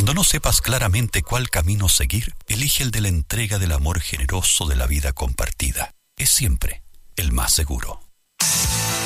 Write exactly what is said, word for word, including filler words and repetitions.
Cuando no sepas claramente cuál camino seguir, elige el de la entrega del amor generoso de la vida compartida. Es siempre el más seguro.